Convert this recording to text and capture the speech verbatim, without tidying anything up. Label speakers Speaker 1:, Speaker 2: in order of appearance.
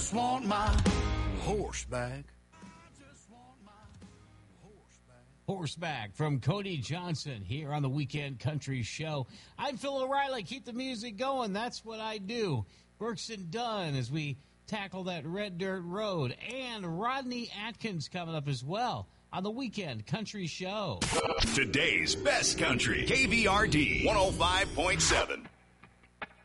Speaker 1: just want my horse back.
Speaker 2: Horseback from Cody Johnson here on the Weekend Country Show. I'm Phil O'Reilly. Keep the music going. That's what I do. Brooks and Dunn as we tackle that red dirt road. And Rodney Atkins coming up as well on the Weekend Country Show.
Speaker 3: Today's best country, K V R D one oh five point seven.